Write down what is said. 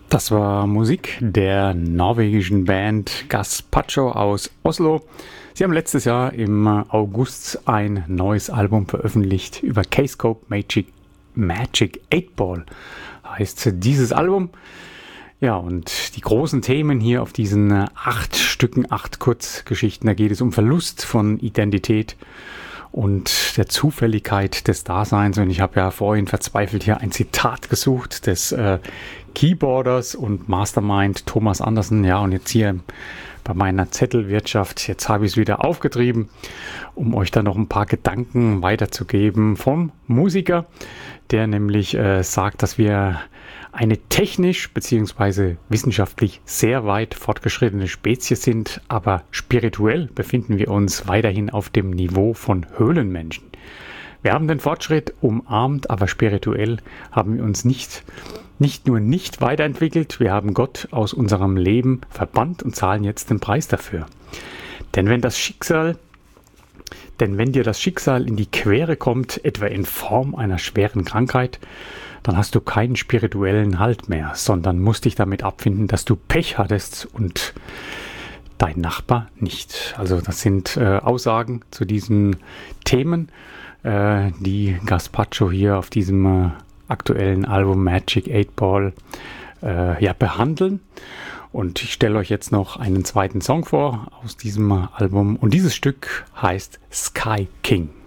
Das war Musik der norwegischen Band Gaspacho aus Oslo. Sie haben letztes Jahr im August ein neues Album veröffentlicht über Kscope Magic 8 Ball heißt dieses Album. Ja, und die großen Themen hier auf diesen 8 Stücken, 8 Kurzgeschichten, da geht es um Verlust von Identität und der Zufälligkeit des Daseins. Und ich habe ja vorhin verzweifelt hier ein Zitat gesucht des Keyboarders und Mastermind Thomas Anderson. Ja, und jetzt hier bei meiner Zettelwirtschaft, jetzt habe ich es wieder aufgetrieben, um euch da noch ein paar Gedanken weiterzugeben vom Musiker, der nämlich sagt, dass wir eine technisch bzw. wissenschaftlich sehr weit fortgeschrittene Spezies sind, aber spirituell befinden wir uns weiterhin auf dem Niveau von Höhlenmenschen. Wir haben den Fortschritt umarmt, aber spirituell haben wir uns nicht nur nicht weiterentwickelt, wir haben Gott aus unserem Leben verbannt und zahlen jetzt den Preis dafür. Denn wenn dir das Schicksal in die Quere kommt, etwa in Form einer schweren Krankheit, dann hast du keinen spirituellen Halt mehr, sondern musst dich damit abfinden, dass du Pech hattest und dein Nachbar nicht. Also das sind Aussagen zu diesen Themen, die Gaspacho hier auf diesem aktuellen Album Magic 8 Ball behandeln. Und ich stelle euch jetzt noch einen zweiten Song vor aus diesem Album. Und dieses Stück heißt Sky King.